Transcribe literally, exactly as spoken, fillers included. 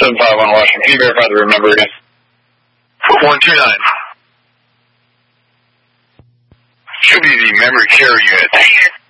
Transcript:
seven five one Washington. Can you verify the room number again? one two nine. Should be the memory care unit.